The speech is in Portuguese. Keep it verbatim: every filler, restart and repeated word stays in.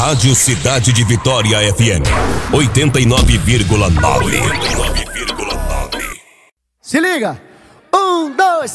Rádio Cidade de Vitória F M oitenta e nove vírgula nove. Se liga! Um, dois,